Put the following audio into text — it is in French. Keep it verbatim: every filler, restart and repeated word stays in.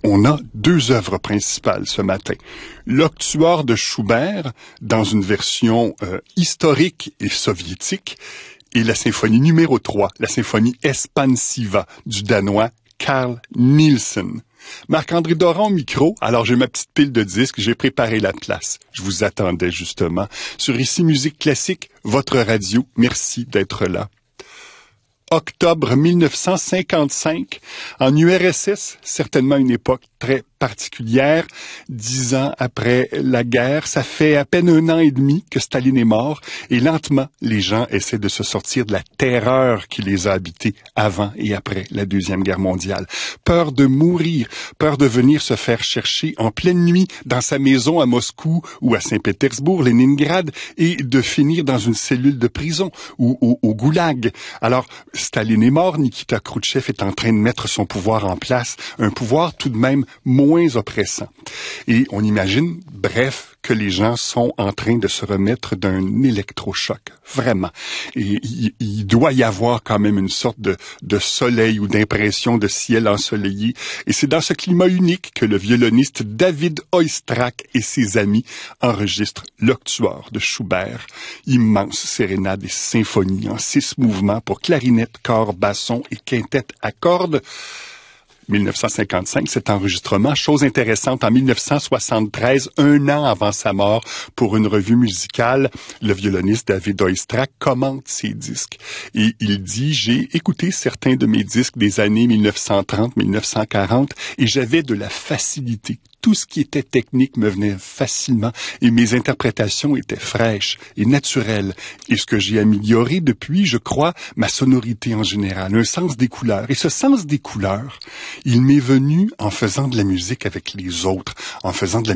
on a deux œuvres principales ce matin. L'Octuor de Schubert, dans une version euh, historique et soviétique, et la symphonie numéro trois, la symphonie Espansiva du Danois Carl Nielsen. Marc-André Doran au micro, alors j'ai ma petite pile de disques, j'ai préparé la place. Je vous attendais justement. Sur Ici Musique Classique, votre radio, merci d'être là. Octobre mille neuf cent cinquante-cinq, en U R S S, certainement une époque très particulière. Dix ans après la guerre, ça fait à peine un an et demi que Staline est mort, et lentement, les gens essaient de se sortir de la terreur qui les a habités avant et après la Deuxième Guerre mondiale. Peur de mourir, peur de venir se faire chercher en pleine nuit dans sa maison à Moscou ou à Saint-Pétersbourg, Leningrad, et de finir dans une cellule de prison ou au, au goulag. Alors, Staline est mort, Nikita Khrouchtchev est en train de mettre son pouvoir en place, un pouvoir tout de même moins oppressant. Et on imagine, bref, que les gens sont en train de se remettre d'un électrochoc, vraiment. Et il, il doit y avoir quand même une sorte de, de soleil ou d'impression de ciel ensoleillé. Et c'est dans ce climat unique que le violoniste David Oistrakh et ses amis enregistrent l'Octuor de Schubert, immense sérénade et symphonie en six mouvements pour clarinette, cor, basson et quintette à cordes. mille neuf cent cinquante-cinq, cet enregistrement, chose intéressante, en mille neuf cent soixante-treize, un an avant sa mort, pour une revue musicale, le violoniste David Oistrakh commente ses disques. Et il dit, j'ai écouté certains de mes disques des années mille neuf cent trente, mille neuf cent quarante, et j'avais de la facilité. Tout ce qui était technique me venait facilement et mes interprétations étaient fraîches et naturelles. Et ce que j'ai amélioré depuis, je crois, ma sonorité en général, un sens des couleurs. Et ce sens des couleurs, il m'est venu en faisant de la musique avec les autres, en faisant de la